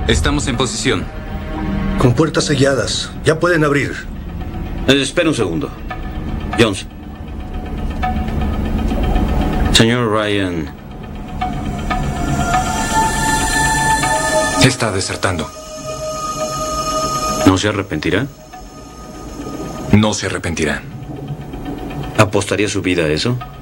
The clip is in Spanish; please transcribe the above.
Estamos en posición. Con puertas selladas. Ya pueden abrir. Espera un segundo. Jones. Señor Ryan. Está desertando. ¿No se arrepentirá? No se arrepentirá. ¿Apostaría su vida a eso?